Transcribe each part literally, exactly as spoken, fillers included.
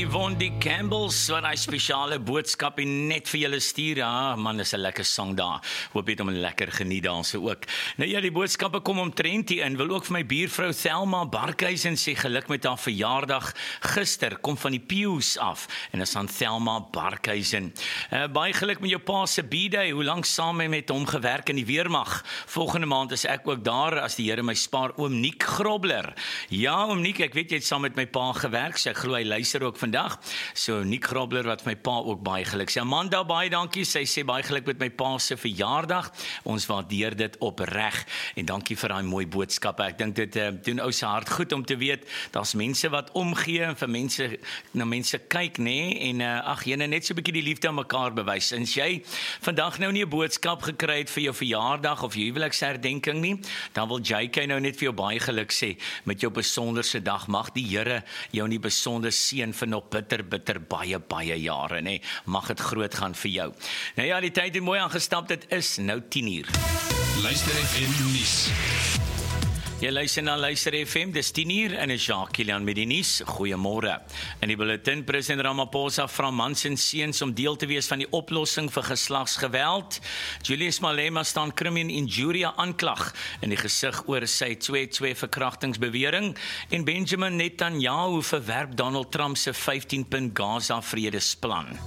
Yvonne die Campbells, wat hy spesiale boodskap en net vir julle stuur. Ja, man, is 'n lekker sang daar. Hoop jy het hom lekker geniet daar so ook. Nou ja, die boodskappe kom omtrent hier in. Wil ook vir my buurvrou Thelma Barkhuizen sê geluk met haar verjaardag. Gister kom van die Pius af en is aan Thelma Barkhuizen. Uh, baie geluk met jou pa se B-day. Hoe lank saam met hom gewerk in die weermag. Volgende maand is ek ook daar as die Here my spaar. Oom Niek Grobler. Ja, oom Niek, ek weet jy het saam met my pa gewerk. So ek glo hy luister ook vandag. So Niek Grobler wat my pa ook baie geluk sê. Amanda, baie dankie. Sy sê baie geluk met my pa se verjaardag. Ons waardeer dit opreg en dankie vir daai mooi boodskappe. Ek dink dit uh, doen ou se hart goed om te weet daar's mense wat omgee en vir mense na mense kyk, nê? Nee? En uh, ag jene net so 'n bietjie die liefde aan mekaar bewys. En as jy vandag nou nie 'n boodskap gekry het vir jou verjaardag of jou huweliksherdenking nie, dan wil J K nou net vir jou baie geluk sê met jou besonderse dag. Mag die Here jou nie besonder seën vir nog bitter bitter baie baie jare, nê. Mag dit groot gaan vir jou. Nou ja, die tyd het mooi aangestap. Dit is nou tien uur. Luister F M nuus. Jy luister na Luister F M, dis tien uur en is Jacques Kilian met die nuus. Goeiemôre. In die bulletin, president Ramaphosa vra mans en seuns om deel te wees van die oplossing vir geslagsgeweld. Julius Malema staan criminal injuria aanklag in die gesig oor sy twee twee verkrachtingsbewering en Benjamin Netanyahu verwerp Donald Trump se vyftien punt Gaza vredesplan.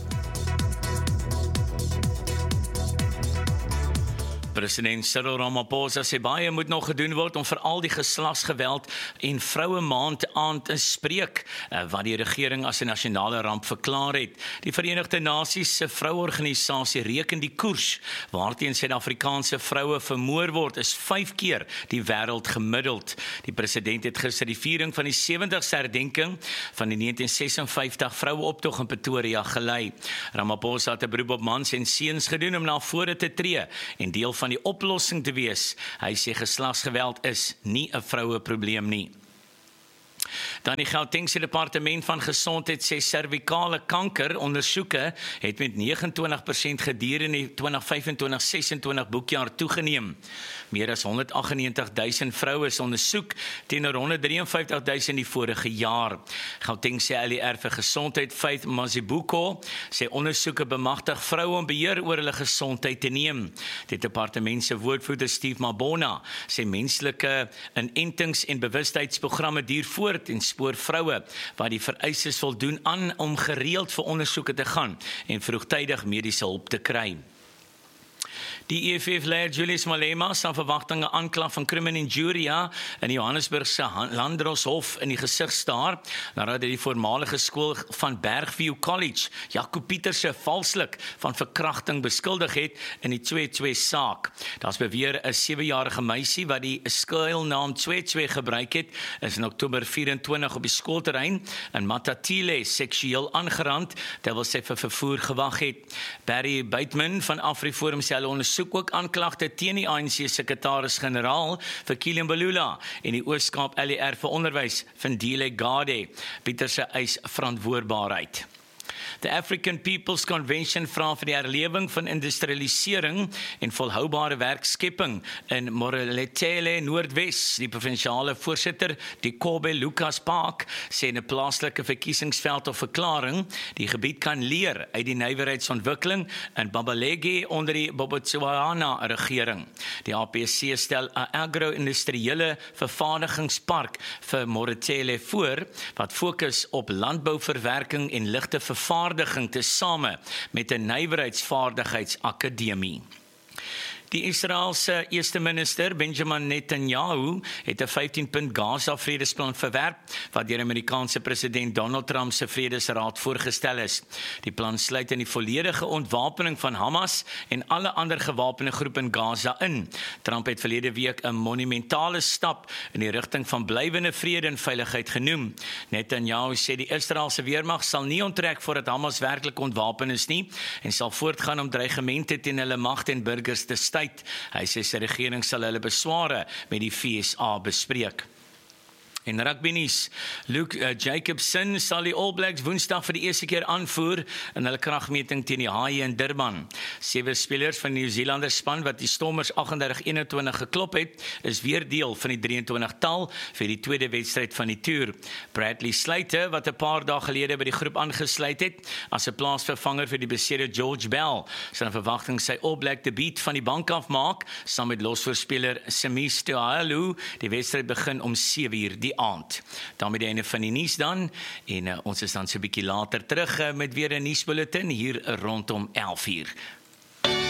President Cyril Ramaphosa sê baie moet nog gedoen word om veral die geslagsgeweld en vroue maand aan te spreek, wat die regering as 'n nasionale ramp verklaar het. Die Verenigde Nasies se vroueorganisasie reken die koers waarteen Suid-Afrikaanse vroue vermoor word is vyf keer die wêreld gemiddeld. Die president het gister die viering van die sewentigste herdenking van die negentien sesenvyftig vroueoptog in Pretoria gelei. Ramaphosa het 'n beroep op mans en seuns gedoen om na vore te tree en deel van die oplossing te wees. Hy sê geslagsgeweld is nie 'n vroue probleem nie. Dan die Gautengse Departement van Gesondheid sê servikale kanker ondersoeke het met nege en twintig persent gedurende die twintig vyf en twintig ses en twintig boekjaar toegeneem. Meer as honderd agt en negentig duisend vroue is ondersoek teenoor honderd drie en vyftig duisend die vorige jaar. Gautengse L E R vir Gesondheid Faith Mazibuko sê ondersoeke bemagtig vroue om beheer oor hulle gesondheid te neem. Die departement se woordvoerder Steve Mabona sê menslike inentings en bewustheidsprogramme duur voort en spoor vroue wat die vereistes voldoen aan om gereeld vir ondersoeke te gaan en vroegtydig mediese hulp te kry. Die E F F-leier Julius Malema sal verwagtinge aanklag van criminal injuria in die Johannesburgse Landdroshof in die gesig staar, nadat hy die voormalige skool van Bergview College, Jaco Pieterse, valslik van verkrachting beskuldig het in die twee twee saak. Daar's beweer 'n sewejarige meisie wat die skuilnaam twee twee gebruik het, is in Oktober vyf en twintig op die skoolterrein in Matatile seksueel aangerand, terwyl sy vir vervoer gewag het. Barry Bateman van AfriForum sê hulle ondersoek ook aanklagte teen die A N C sekretaris-generaal vir Kilian Balula en die Oos-Kaap L E R vir onderwys van Dile Gade. Pieter se eis verantwoordbaarheid. The African People's Convention vra vir die herlewing van industrialisering en volhoubare werkskepping in Moretele Noordwes. Die provinsiale voorsitter, Dikobe Lucas Park, sê in 'n plaaslike verkiesingsveld of verklaring, die gebied kan leer uit die nywerheidsontwikkeling in Babalege onder die Botswana regering. Die A P C stel 'n agro-industriële vervaardigingspark vir Moretele voor, wat fokus op landbouverwerking en ligte vervaardiging tesame met 'n nywerheidsvaardigheidsakademie. Die Israelse eerste minister Benjamin Netanyahu het 'n vyftien punt Gaza vredesplan verwerp wat deur Amerikaanse president Donald Trump se Vredesraad voorgestel is. Die plan sluit in die volledige ontwapening van Hamas en alle ander gewapende groepe in Gaza in. Trump het verlede week 'n monumentale stap in die rigting van blywende vrede en veiligheid genoem. Netanyahu sê die Israeliese weermag sal nie onttrek voordat Hamas werklik ontwapen is nie en sal voortgaan om dreigemente teen hulle magte en burgers te staai. Hy sê sy regering sal hulle besware met die V S A bespreek. En rugby nuus. Luke uh, Jacobson sal die All Blacks Woensdag vir die eerste keer aanvoer in hulle kragmeting teen die Haie in Durban. Sewe spelers van die Nieu-Seelander span wat die Stormers agt en dertig eenentwintig geklop het, is weer deel van die drie en twintig tal vir die tweede wedstryd van die toer. Bradley Slater, wat 'n paar dae gelede by die groep aangesluit het as 'n plaasvervanger vir die beseerde George Bell, sal 'n verwagting sy All Black debuut van die bank af maak, saam met losspeler Semis Tualu. Die wedstryd begin om sewe uur die aand. Daarmee die einde van die nuus dan, en uh, ons is dan so 'n bietjie later terug uh, met weer 'n nuusbulletin hier rondom elf uur.